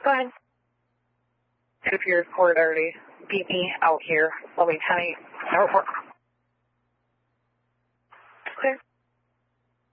Go ahead. It appears Court already beat me out here. Loving County, Norfolk. Clear.